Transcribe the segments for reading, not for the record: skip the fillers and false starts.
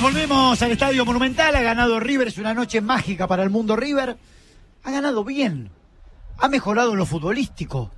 Volvemos al Estadio Monumental. Ha ganado River, es una noche mágica para el mundo River. Ha ganado bien, ha mejorado en lo futbolístico.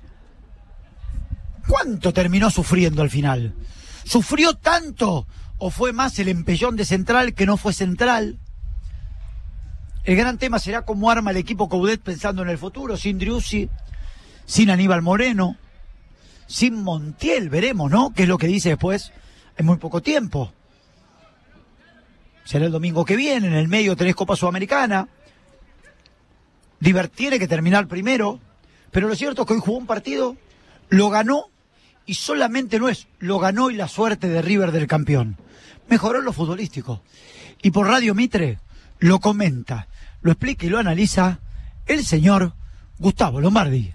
¿Cuánto terminó sufriendo al final? ¿Sufrió tanto o fue más el empellón de Central que no fue Central? El gran tema será cómo arma el equipo Coudet pensando en el futuro, sin Driussi, sin Aníbal Moreno, sin Montiel, veremos, ¿no? ¿Qué es lo que dice después? En muy poco tiempo. Será el domingo que viene, en el medio tenés Copa Sudamericana. River tiene que terminar primero, pero lo cierto es que hoy jugó un partido, lo ganó, y solamente no es, lo ganó y la suerte de River del campeón. Mejoró en lo futbolístico. Y por Radio Mitre lo comenta, lo explica y lo analiza el señor Gustavo Lombardi.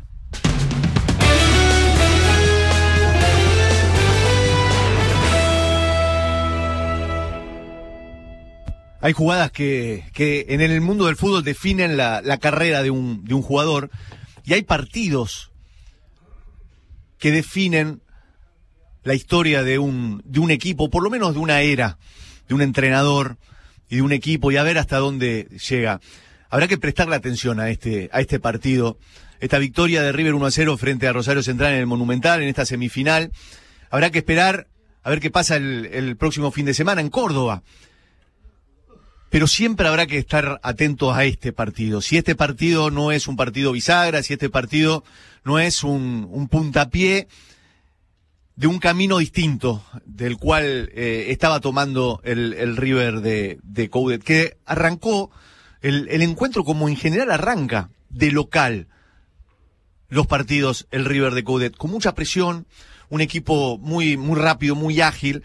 Hay jugadas que en el mundo del fútbol definen la carrera de un jugador, y hay partidos que definen la historia de un equipo, por lo menos de una era, de un entrenador y de un equipo, y a ver hasta dónde llega. Habrá que prestarle atención a este partido, esta victoria de River 1-0 frente a Rosario Central en el Monumental, en esta semifinal. Habrá que esperar a ver qué pasa el próximo fin de semana en Córdoba. Pero siempre habrá que estar atentos a este partido. Si este partido no es un partido bisagra, si este partido no es un puntapié de un camino distinto del cual estaba tomando el River de Coudet, que arrancó el encuentro como en general arranca de local los partidos el River de Coudet, con mucha presión, un equipo muy rápido, muy ágil,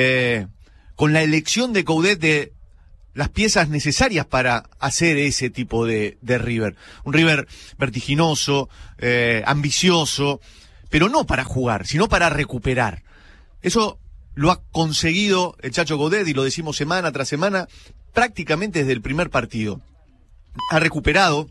con la elección de Coudet de las piezas necesarias para hacer ese tipo de River. Un River vertiginoso, ambicioso, pero no para jugar, sino para recuperar. Eso lo ha conseguido el Chacho Coudet, y lo decimos semana tras semana, prácticamente desde el primer partido. Ha recuperado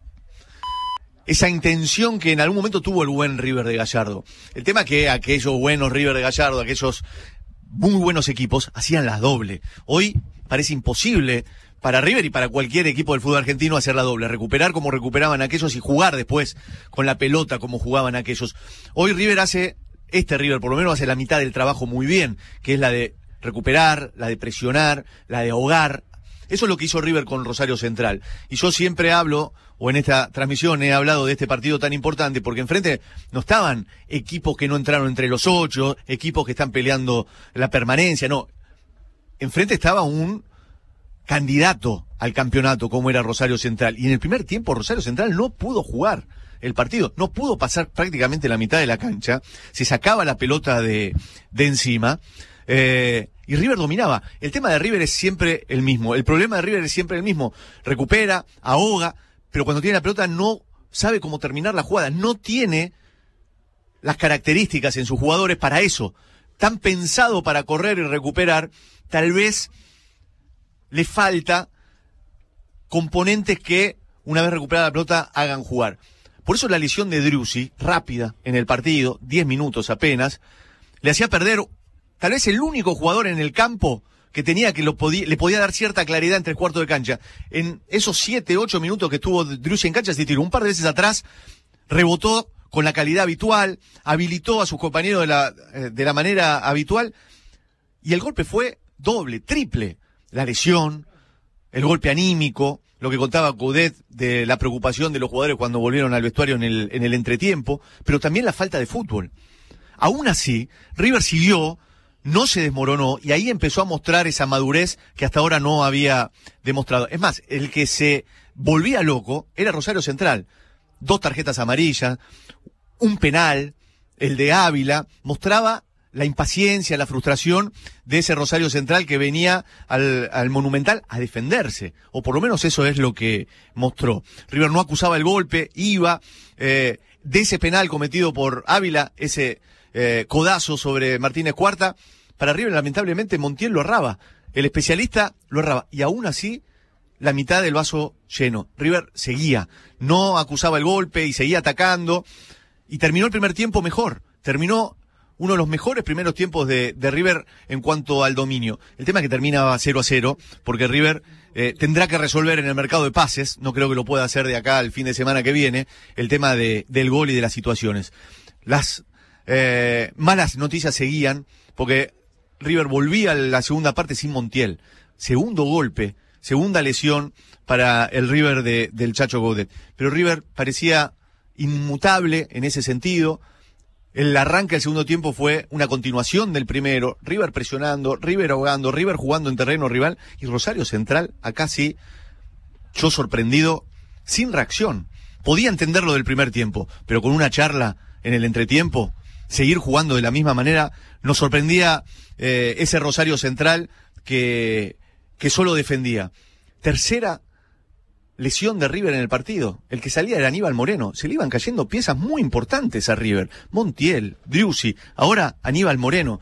esa intención que en algún momento tuvo el buen River de Gallardo. El tema es que aquellos buenos River de Gallardo, aquellos muy buenos equipos, hacían la doble. Hoy parece imposible para River y para cualquier equipo del fútbol argentino hacer la doble, recuperar como recuperaban aquellos y jugar después con la pelota como jugaban aquellos. Hoy River River por lo menos hace la mitad del trabajo muy bien, que es la de recuperar, la de presionar, la de ahogar. Eso es lo que hizo River con Rosario Central. Y yo siempre hablo, o en esta transmisión he hablado de este partido tan importante, porque enfrente no estaban equipos que no entraron entre los 8, equipos que están peleando la permanencia, no. Enfrente estaba un candidato al campeonato como era Rosario Central. Y en el primer tiempo Rosario Central no pudo jugar el partido, no pudo pasar prácticamente la mitad de la cancha, se sacaba la pelota de encima, y River dominaba. El tema de River es siempre el mismo, el problema de River es siempre el mismo, recupera, ahoga, pero cuando tiene la pelota no sabe cómo terminar la jugada, no tiene las características en sus jugadores para eso, tan pensado para correr y recuperar. Tal vez le falta componentes que, una vez recuperada la pelota, hagan jugar. Por eso la lesión de Driussi, rápida en el partido, 10 minutos apenas, le hacía perder tal vez el único jugador en el campo que tenía que le podía dar cierta claridad entre el cuarto de cancha. En esos 7, 8 minutos que estuvo Driussi en cancha, se tiró un par de veces atrás, rebotó con la calidad habitual, habilitó a sus compañeros de la manera habitual, y el golpe fue doble, triple. La lesión, el golpe anímico, lo que contaba Coudet de la preocupación de los jugadores cuando volvieron al vestuario en el entretiempo, pero también la falta de fútbol. Aún así, River siguió, no se desmoronó, y ahí empezó a mostrar esa madurez que hasta ahora no había demostrado. Es más, el que se volvía loco era Rosario Central. 2 tarjetas amarillas, un penal, el de Ávila, mostraba la impaciencia, la frustración de ese Rosario Central que venía al Monumental a defenderse, o por lo menos eso es lo que mostró. River no acusaba el golpe, iba, de ese penal cometido por Ávila, ese codazo sobre Martínez Cuarta, para River lamentablemente Montiel lo erraba, el especialista lo erraba, y aún así la mitad del vaso lleno. River seguía, no acusaba el golpe y seguía atacando, y terminó el primer tiempo mejor, terminó uno de los mejores primeros tiempos de River en cuanto al dominio. El tema es que termina 0-0, porque River tendrá que resolver en el mercado de pases, no creo que lo pueda hacer de acá al fin de semana que viene, el tema del gol y de las situaciones. Las malas noticias seguían, porque River volvía a la segunda parte sin Montiel. Segundo golpe, segunda lesión para el River del Chacho Coudet. Pero River parecía inmutable en ese sentido. El arranque del segundo tiempo fue una continuación del primero. River presionando, River ahogando, River jugando en terreno rival. Y Rosario Central, acá sí, yo sorprendido, sin reacción. Podía entenderlo del primer tiempo, pero con una charla en el entretiempo, seguir jugando de la misma manera, nos sorprendía ese Rosario Central que solo defendía. Tercera lesión de River en el partido. El que salía era Aníbal Moreno. Se le iban cayendo piezas muy importantes a River. Montiel, Driussi, ahora Aníbal Moreno.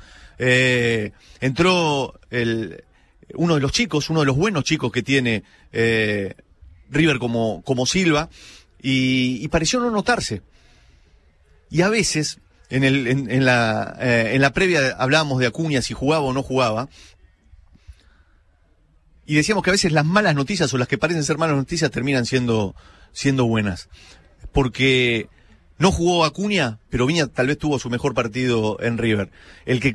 Entró uno de los chicos, uno de los buenos chicos que tiene River como Silva, y pareció no notarse. Y a veces, en la previa hablábamos de Acuña, si jugaba o no jugaba, y decíamos que a veces las malas noticias o las que parecen ser malas noticias terminan siendo buenas. Porque no jugó Acuña, pero Viña tal vez tuvo su mejor partido en River. El que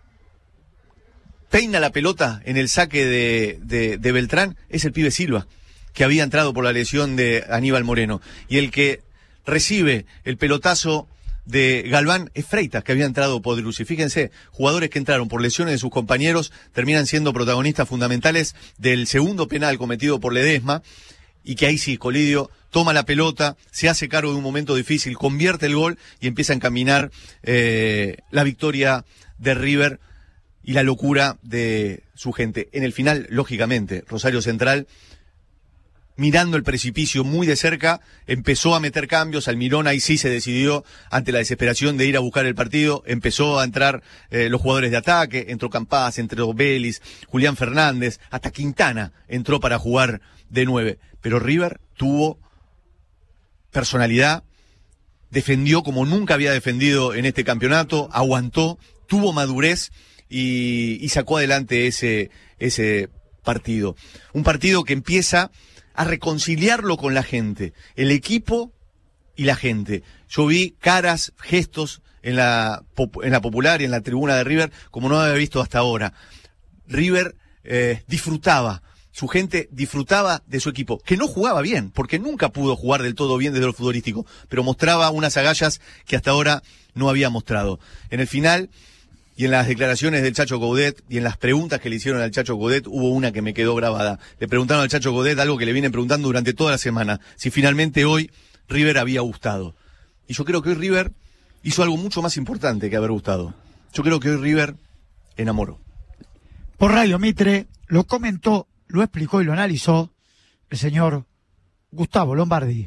peina la pelota en el saque de Beltrán es el pibe Silva, que había entrado por la lesión de Aníbal Moreno. Y el que recibe el pelotazo de Galván es Freitas, que había entrado por Driussi. Fíjense, jugadores que entraron por lesiones de sus compañeros terminan siendo protagonistas fundamentales del segundo penal cometido por Ledesma, y que ahí sí, Colidio toma la pelota, se hace cargo de un momento difícil, convierte el gol y empieza a encaminar la victoria de River y la locura de su gente. En el final, lógicamente, Rosario Central, mirando el precipicio muy de cerca, empezó a meter cambios. Almirón ahí sí se decidió, ante la desesperación de ir a buscar el partido, empezó a entrar los jugadores de ataque, entró Campás, entró Vélez, Julián Fernández, hasta Quintana entró para jugar de 9. Pero River tuvo personalidad, defendió como nunca había defendido en este campeonato, aguantó, tuvo madurez y sacó adelante ese partido. Un partido que empieza a reconciliarlo con la gente, el equipo y la gente. Yo vi caras, gestos en la popular y en la tribuna de River como no había visto hasta ahora. River disfrutaba, su gente disfrutaba de su equipo, que no jugaba bien, porque nunca pudo jugar del todo bien desde lo futbolístico, pero mostraba unas agallas que hasta ahora no había mostrado. En el final, y en las declaraciones del Chacho Coudet y en las preguntas que le hicieron al Chacho Coudet, hubo una que me quedó grabada. Le preguntaron al Chacho Coudet algo que le vienen preguntando durante toda la semana: si finalmente hoy River había gustado. Y yo creo que hoy River hizo algo mucho más importante que haber gustado. Yo creo que hoy River enamoró. Por Radio Mitre lo comentó, lo explicó y lo analizó el señor Gustavo Lombardi.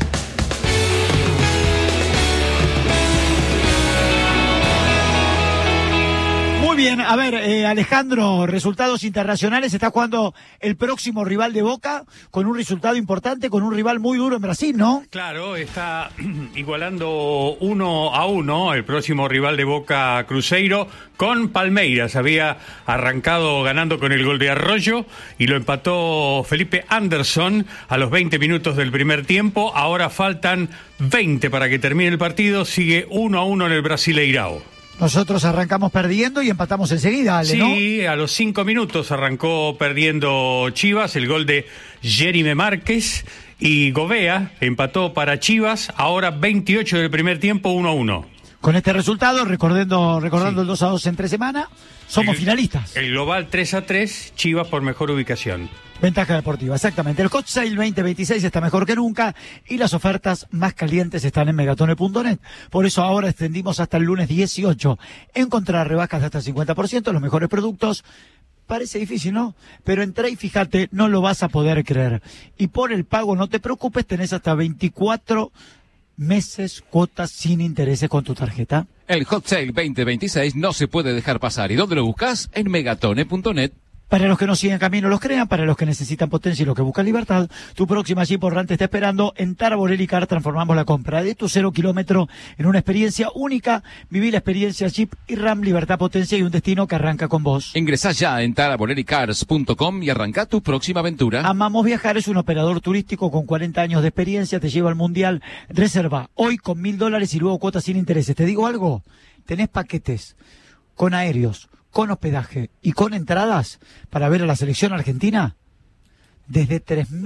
Muy bien, a ver, Alejandro, resultados internacionales. Está jugando el próximo rival de Boca con un resultado importante, con un rival muy duro en Brasil, ¿no? Claro, está igualando 1-1 el próximo rival de Boca, Cruzeiro, con Palmeiras. Había arrancado ganando con el gol de Arroyo y lo empató Felipe Anderson a los 20 minutos del primer tiempo. Ahora faltan 20 para que termine el partido. Sigue 1-1 en el Brasileirao. Nosotros arrancamos perdiendo y empatamos enseguida, Ale, ¿no? Sí, a los 5 minutos arrancó perdiendo Chivas, el gol de Jerime Márquez, y Gobea empató para Chivas, ahora 28 del primer tiempo, 1-1. Con este resultado, recordando sí, el 2-2 entre semana, somos finalistas. El global 3-3, Chivas por mejor ubicación. Ventaja deportiva, exactamente. El Hot Sale 2026 está mejor que nunca y las ofertas más calientes están en megatone.net. Por eso ahora extendimos hasta el lunes 18. Encontrar rebajas de hasta 50%, los mejores productos. Parece difícil, ¿no? Pero entra y fíjate, no lo vas a poder creer. Y por el pago, no te preocupes, tenés hasta 24 meses cuotas sin intereses con tu tarjeta. El Hot Sale 2026 no se puede dejar pasar. ¿Y dónde lo buscas? En megatone.net. Para los que no siguen camino, los crean. Para los que necesitan potencia y los que buscan libertad, tu próxima Jeep o Ram te está esperando. En Tara Borelli Car transformamos la compra de tu 0 kilómetro en una experiencia única. Viví la experiencia Jeep y Ram, libertad, potencia y un destino que arranca con vos. Ingresá ya en taraborellicars.com y arranca tu próxima aventura. Amamos Viajar es un operador turístico con 40 años de experiencia. Te lleva al Mundial. Reserva hoy con $1.000 y luego cuotas sin intereses. ¿Te digo algo? Tenés paquetes con aéreos, con hospedaje y con entradas para ver a la selección argentina desde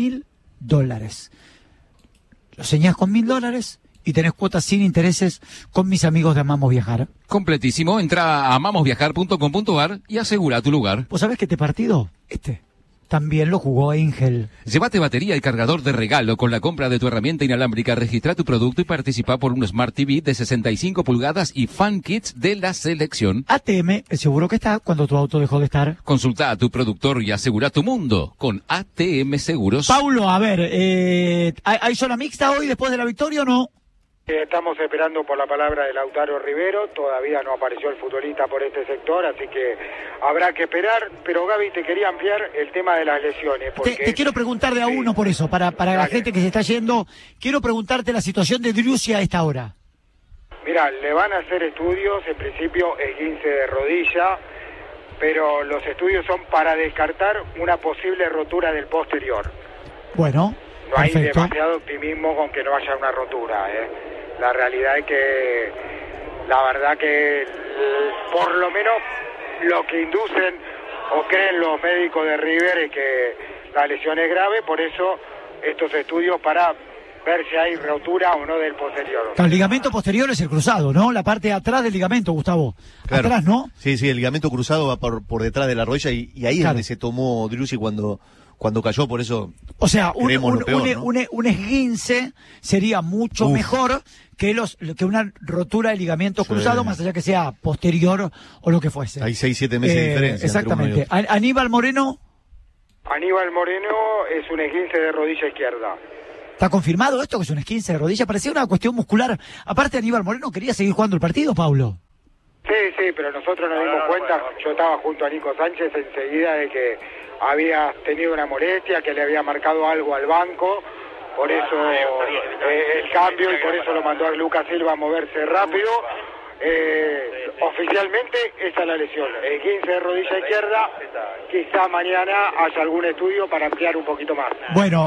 $3.000. Lo señás con $1.000 y tenés cuotas sin intereses con mis amigos de Amamos Viajar. Completísimo, entra a amamosviajar.com.ar y asegura tu lugar. ¿Vos sabés que este partido, también lo jugó Ángel? Llévate batería y cargador de regalo con la compra de tu herramienta inalámbrica. Registra tu producto y participa por un Smart TV de 65 pulgadas y Fan Kits de la selección. ATM, el seguro que está cuando tu auto dejó de estar. Consulta a tu productor y asegura tu mundo con ATM Seguros. Paulo, a ver, ¿hay zona mixta hoy después de la victoria o no? Estamos esperando por la palabra de Lautaro Rivero, todavía no apareció el futbolista por este sector, así que habrá que esperar, pero Gaby, te quería ampliar el tema de las lesiones. Porque... Te quiero preguntar de a uno por eso, para la gente que se está yendo, quiero preguntarte la situación de Driussi a esta hora. Mira, le van a hacer estudios, en principio esguince de rodilla, pero los estudios son para descartar una posible rotura del posterior. Bueno, no hay perfecto. demasiado optimismo con que no haya una rotura, La realidad es que, la verdad que, por lo menos lo que inducen o creen los médicos de River es que la lesión es grave, por eso estos estudios para ver si hay rotura o no del posterior. El ligamento posterior es el cruzado, ¿no? La parte de atrás del ligamento, Gustavo. Claro. Atrás, ¿no? Sí, el ligamento cruzado va por detrás de la rodilla y ahí es Claro. donde se tomó Driussi cuando cayó, por eso. O sea, creemos lo peor, ¿no? un esguince sería mucho mejor que una rotura de ligamento cruzado, más allá que sea posterior o lo que fuese. Hay 6-7 meses de diferencia. Exactamente. Entre uno y otro. Aníbal Moreno, Aníbal Moreno es un esguince de rodilla izquierda. ¿está confirmado esto que es un esguince de rodilla? Parecía una cuestión muscular. Aparte, Aníbal Moreno quería seguir jugando el partido, Paulo. Sí, pero nosotros nos dimos cuenta, yo estaba junto a Nico Sánchez enseguida de que había tenido una molestia, que le había marcado algo al banco, por eso el cambio y por eso lo mandó a Lucas Silva a moverse rápido. Oficialmente esa es la lesión, 15 de rodilla izquierda, quizá mañana haya algún estudio para ampliar un poquito más. Bueno,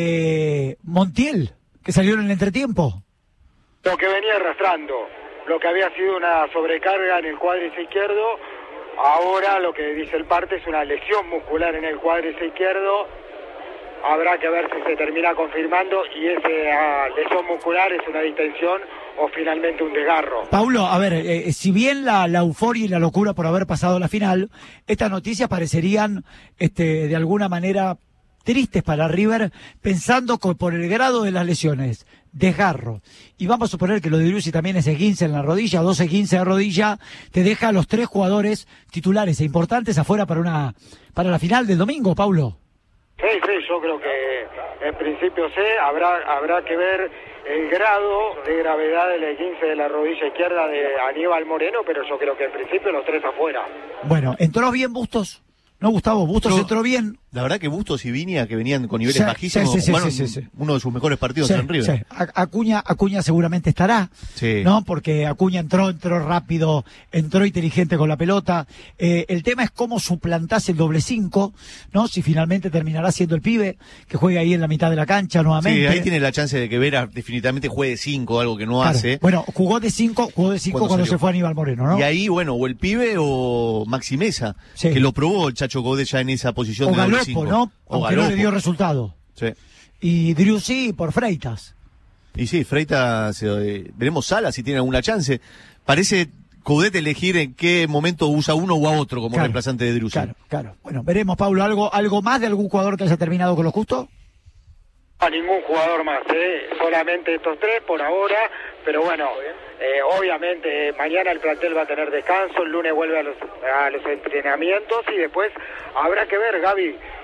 Montiel, que salió en el entretiempo. Lo que venía arrastrando, lo que había sido una sobrecarga en el cuádriceps izquierdo, ahora lo que dice el parte es una lesión muscular en el cuádriceps izquierdo. Habrá que ver si se termina confirmando y esa lesión muscular es una distensión o finalmente un desgarro. Paulo, a ver, si bien la euforia y la locura por haber pasado la final, estas noticias parecerían de alguna manera tristes para River, pensando por el grado de las lesiones, desgarro. Y vamos a suponer que lo de Driussi también es esguince en la rodilla, 2 esguince de rodilla, te deja a los 3 jugadores titulares e importantes afuera para la final del domingo, Paulo. Sí, yo creo que en principio habrá que ver el grado de gravedad del esguince de la rodilla izquierda de Aníbal Moreno, pero yo creo que en principio los 3 afuera. Bueno, ¿entró bien Bustos? ¿No, Gustavo? ¿Bustos entró bien? La verdad que Bustos y Viña, que venían con niveles bajísimos, jugaron uno de sus mejores partidos en River. Sí. Acuña seguramente estará, ¿no? Porque Acuña entró rápido, entró inteligente con la pelota. El tema es cómo suplantás el doble 5, ¿no? Si finalmente terminará siendo el pibe, que juegue ahí en la mitad de la cancha nuevamente. Sí, ahí tiene la chance de que Vera definitivamente juegue de 5, algo que no hace. Bueno, jugó de 5 cuando se fue Aníbal Moreno, ¿no? Y ahí, bueno, o el pibe o Maxi Mesa, que lo probó el Chacho Coudet ya en esa posición o de doble 5. ¿no? Aunque no le dio resultado. Sí. Y Driussi por Freitas. Y sí, Freitas, veremos Sala si tiene alguna chance. Parece Coudet elegir en qué momento usa uno u a otro como reemplazante de Driussi. Claro. Bueno, veremos, Paulo, algo más de algún jugador que haya terminado con lo justo. A ningún jugador más, solamente estos 3 por ahora, pero bueno, obviamente mañana el plantel va a tener descanso, el lunes vuelve a los entrenamientos y después habrá que ver, Gaby,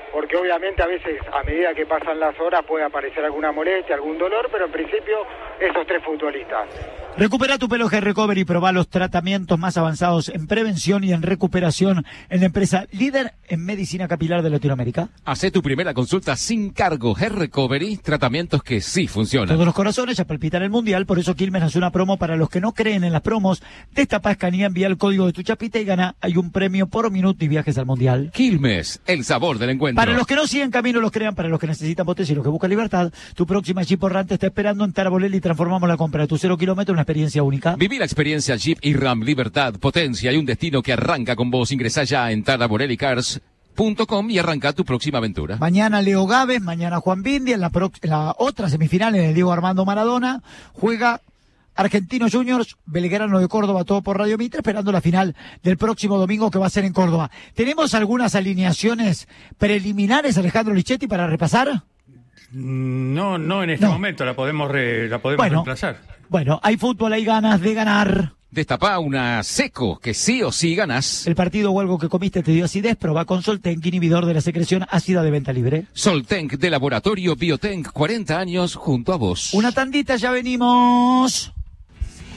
porque obviamente a veces a medida que pasan las horas puede aparecer alguna molestia, algún dolor, pero en principio esos 3 futbolistas. Recupera tu pelo G-Recover y probá los tratamientos más avanzados en prevención y en recuperación en la empresa líder en medicina capilar de Latinoamérica. Hacé tu primera consulta sin cargo. G-Recovery, tratamientos que sí funcionan. Todos los corazones ya palpitan el mundial, por eso Quilmes hace una promo para los que no creen en las promos. Destapá, escanea, envía el código de tu chapita y gana. Hay un premio por minuto y viajes al mundial. Quilmes, el sabor del encuentro. Para los que no siguen camino, los crean, para los que necesitan potencia y los que buscan libertad, tu próxima Jeep o Ram te está esperando en Tarabolel y transformamos la compra de tu 0 kilómetro en una experiencia única. Viví la experiencia Jeep y Ram, libertad, potencia y un destino que arranca con vos. Ingresá ya en taraborellicars.com y arranca tu próxima aventura. Mañana Leo Gávez, mañana Juan Bindia, en la otra semifinal en el Diego Armando Maradona, juega Argentinos Juniors, Belgrano de Córdoba, todo por Radio Mitre, esperando la final del próximo domingo que va a ser en Córdoba. ¿Tenemos algunas alineaciones preliminares, Alejandro Lichetti, para repasar? No en este momento, la podemos reemplazar. Bueno, hay fútbol, hay ganas de ganar. Destapá una seco que sí o sí ganás. El partido o algo que comiste te dio acidez, probá con Soltenk, inhibidor de la secreción ácida de venta libre. Soltenk de Laboratorio Biotenk, 40 años junto a vos. Una tandita, ya venimos.